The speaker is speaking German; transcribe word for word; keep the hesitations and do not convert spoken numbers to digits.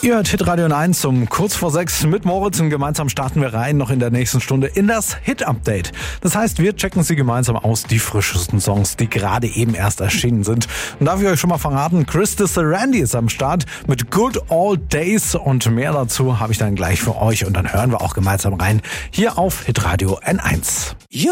Ihr hört Hitradio N eins um kurz vor sechs mit Moritz und gemeinsam starten wir rein noch in der nächsten Stunde in das Hit-Update. Das heißt, wir checken sie gemeinsam aus, die frischesten Songs, die gerade eben erst erschienen sind. Und darf ich euch schon mal verraten, Krista Randy ist am Start mit Good Old Days und mehr dazu habe ich dann gleich für euch und dann hören wir auch gemeinsam rein hier auf Hitradio N eins.